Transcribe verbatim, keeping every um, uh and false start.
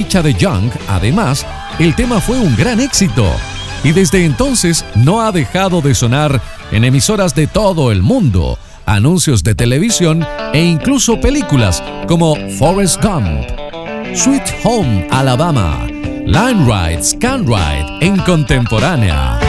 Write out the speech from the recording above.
fecha de Young, además, el tema fue un gran éxito y desde entonces no ha dejado de sonar en emisoras de todo el mundo, anuncios de televisión e incluso películas como Forrest Gump, Sweet Home Alabama, Line Ride, Scan Ride en contemporánea.